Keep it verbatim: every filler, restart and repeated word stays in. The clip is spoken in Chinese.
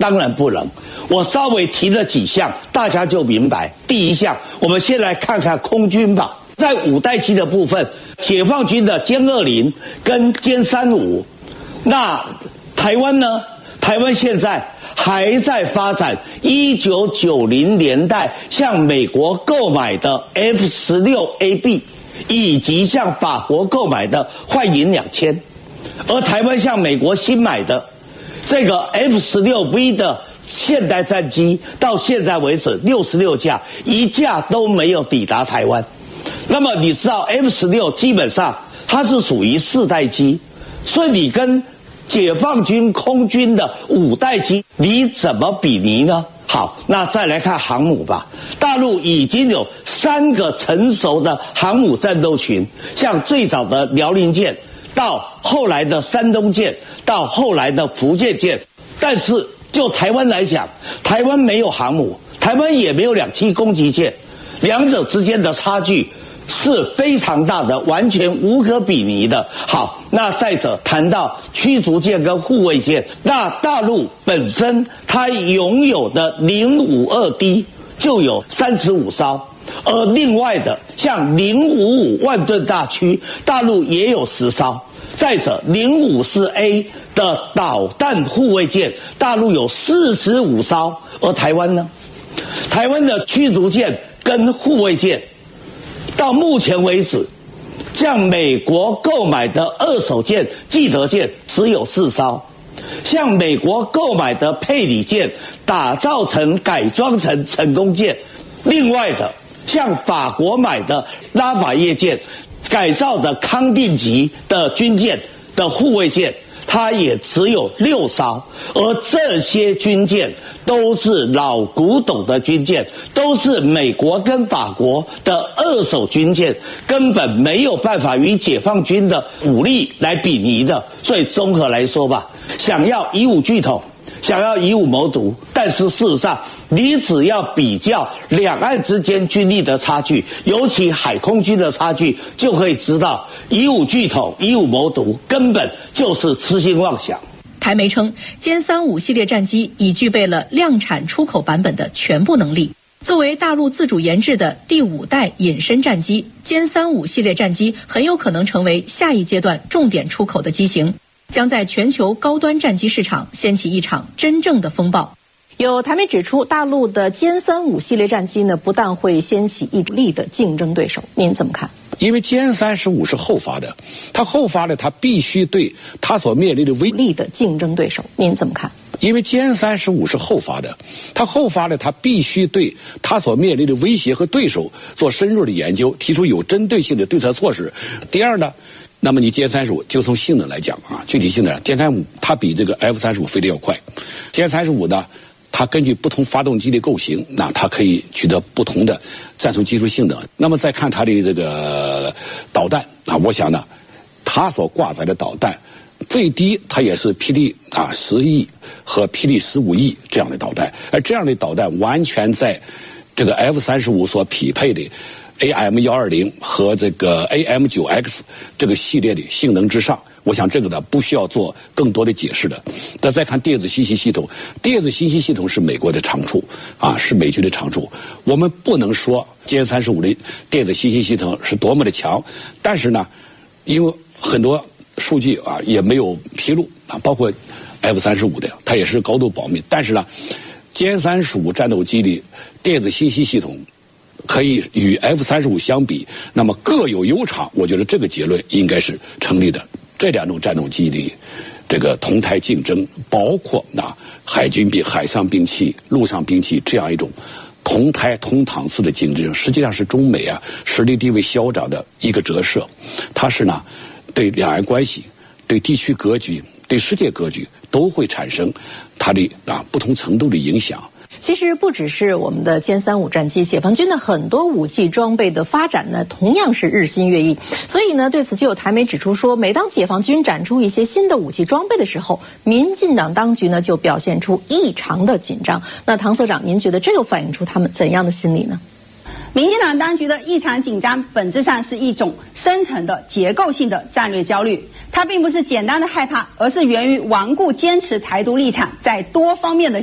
当然不能。我稍微提了几项，大家就明白。第一项，我们先来看看空军吧。在五代机的部分，解放军的歼二零跟歼三五，那台湾呢？台湾现在还在发展一九九零年代向美国购买的 F 十六 A B， 以及向法国购买的幻影两千，而台湾向美国新买的这个 F 十六 V 的现代战机，到现在为止六十六架，一架都没有抵达台湾。那么你知道 F 十六 基本上它是属于四代机，所以你跟解放军空军的五代机，你怎么比拟呢？好，那再来看航母吧。大陆已经有三个成熟的航母战斗群，像最早的辽宁舰，到后来的山东舰，到后来的福建舰。但是就台湾来讲，台湾没有航母，台湾也没有两栖攻击舰，两者之间的差距是非常大的，完全无可比拟的。好，那再者谈到驱逐舰跟护卫舰，那大陆本身它拥有的零五二 D 就有三十五艘，而另外的像零五五万吨大驱，大陆也有十艘。再者零五四 A 的导弹护卫舰，大陆有四十五艘，而台湾呢？台湾的驱逐舰跟护卫舰到目前为止，向美国购买的二手舰济德舰只有四艘，向美国购买的佩里舰打造成改装成成功舰，另外的向法国买的拉法叶舰改造的康定级的军舰的护卫舰，它也只有六艘，而这些军舰都是老古董的军舰，都是美国跟法国的二手军舰，根本没有办法与解放军的武力来比拟的。所以综合来说吧，想要以武拒统，想要以武谋独，但是事实上你只要比较两岸之间军力的差距，尤其海空军的差距，就可以知道以武拒统、以武谋独根本就是痴心妄想。 台媒称，歼三五系列战机已具备了量产出口版本的全部能力。作为大陆自主研制的第五代隐身战机，歼三五系列战机很有可能成为下一阶段重点出口的机型，将在全球高端战机市场掀起一场真正的风暴。有台媒指出，大陆的歼三五系列战机呢，不但会掀起一力的竞争对手，您怎么看？ 因为歼三十五是后发的，它后发的，它必须对它所面临的威力的竞争对手，您怎么看？ 因为歼三十五是后发的，它后发的，它必须对它所面临的威胁和对手做深入的研究，提出有针对性的对策措施。第二呢，那么你歼三十五就从性能来讲啊，具体性能，歼三十五它比这个 F 三十五飞得要快，歼三十五呢，它根据不同发动机的构型，那它可以取得不同的战术技术性能。那么再看它的这个导弹啊，我想呢，它所挂载的导弹最低它也是霹雳啊十亿和霹雳十五亿这样的导弹，而这样的导弹完全在这个 F 三十五所匹配的 A M 一二零和这个 A M 九 X 这个系列的性能之上。我想这个呢不需要做更多的解释的。那再看电子信息系统，电子信息系统是美国的长处啊，是美军的长处。我们不能说歼三十五的电子信息系统是多么的强，但是呢，因为很多数据啊也没有披露啊，包括 F 三十五的，它也是高度保密。但是呢，歼三十五战斗机的电子信息系统可以与 F 三十五相比，那么各有优长，我觉得这个结论应该是成立的。这两种战斗机的这个同台竞争，包括啊海军兵、海上兵器、陆上兵器这样一种同台同档次的竞争，实际上是中美啊实力地位消长的一个折射。它是呢对两岸关系、对地区格局、对世界格局都会产生它的啊不同程度的影响。 其实不只是我们的歼三五战机，解放军的很多武器装备的发展呢，同样是日新月异。所以呢，对此就有台媒指出说，每当解放军展出一些新的武器装备的时候，民进党当局呢就表现出异常的紧张。那唐所长，您觉得这又反映出他们怎样的心理呢？ 民进党当局的异常紧张，本质上是一种深层的结构性的战略焦虑。它并不是简单的害怕，而是源于顽固坚持台独立场在多方面的